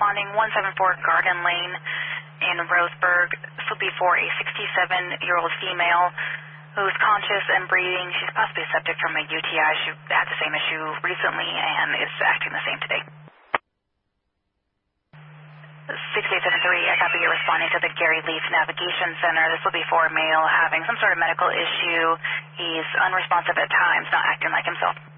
responding 174 Garden Lane in Roseburg. This will be for a 67-year-old female who's conscious and breathing. She's possibly subject from a UTI. She had the same issue recently and is acting the same today. 6873, I copy you're responding to the Gary Leaf Navigation Center. This will be for a male having some sort of medical issue. He's unresponsive at times, not acting like himself.